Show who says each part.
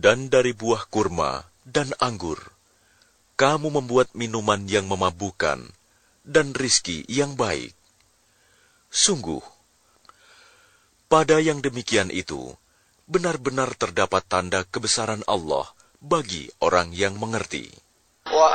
Speaker 1: dan dari buah kurma dan anggur. Kamu membuat minuman yang memabukkan dan rizki yang baik. Sungguh, pada yang demikian itu, benar-benar terdapat tanda kebesaran Allah bagi orang yang mengerti.